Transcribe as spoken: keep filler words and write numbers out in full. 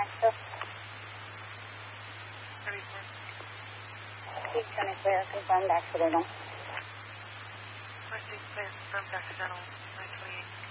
Mexico. thirty-four. Please turn it clear. Confirmed accidental. four six clear. Confirmed accidental. nine twenty-eight.